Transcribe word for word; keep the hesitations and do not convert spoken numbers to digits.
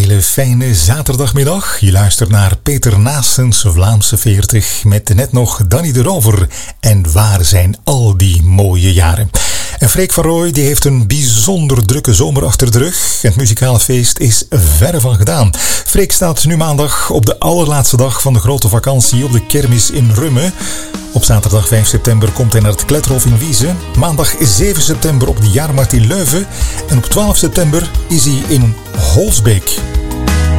hele fijne zaterdagmiddag. Je luistert naar Peter Naessens Vlaamse veertig met net nog Danny de Rover. En waar zijn al die mooie jaren? En Freek van Rooij die heeft een bijzonder drukke zomer achter de rug. Het muzikale feest is verre van gedaan. Freek staat nu maandag op de allerlaatste dag van de grote vakantie op de kermis in Rummen. Op zaterdag vijf september komt hij naar het Kletterhof in Wieze. Maandag zeven september op de Jaarmarkt in Leuven. En op twaalf september is hij in Holsbeek.